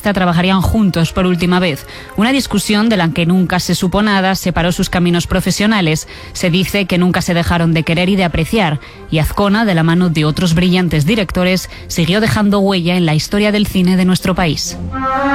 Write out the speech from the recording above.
protagonista trabajarían juntos por última vez. Una discusión de la que nunca se supo nada separó sus caminos profesionales. Se dice que nunca se dejaron de querer y de apreciar, y Azcona, de la mano de otros brillantes directores, siguió dejando huella en la historia del cine de nuestro país.